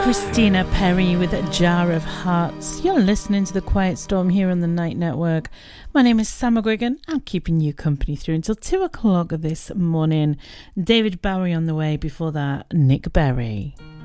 Christina Perri with a Jar of Hearts. You're listening to The Quiet Storm here on the Night Network. My name is Sam McGuigan. I'm keeping you company through until 2 o'clock this morning. David Bowie on the way. Before that, Nick Berry.